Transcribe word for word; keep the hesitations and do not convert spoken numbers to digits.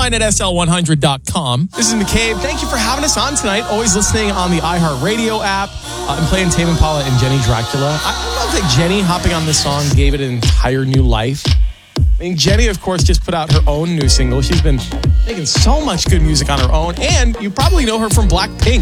online at S L one hundred dot com. This is McCabe. Thank you for having us on tonight. Always listening on the iHeartRadio app uh, and playing Tame Impala and Jenny Dracula. I love that Jenny hopping on this song gave it an entire new life. I mean, Jenny, of course, just put out her own new single. She's been making so much good music on her own, and you probably know her from Blackpink.